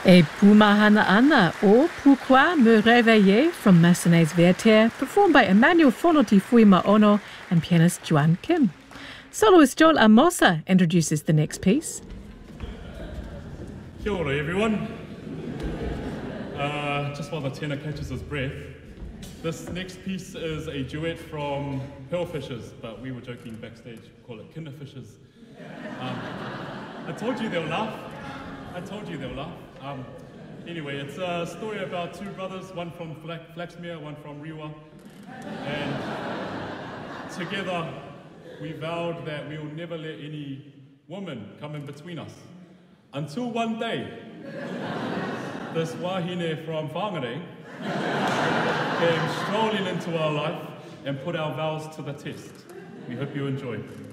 Et Pumahana Ana, or Pourquoi me réveiller from Massenet's Werther, performed by Emmanuel Fonoti Fuima Ono and pianist Juan Kim. Soloist Joel Amosa introduces the next piece. Kia ora, everyone. Just while the tenor catches his breath, this next piece is a duet from Pearlfishers, but we were joking backstage, call it Kinderfishers. I told you they'll laugh. Anyway, it's a story about two brothers, one from Flaxmere, one from Rewa. And together, we vowed that we will never let any woman come in between us. Until one day, this wahine from Whangarei came strolling into our life and put our vows to the test. We hope you enjoy.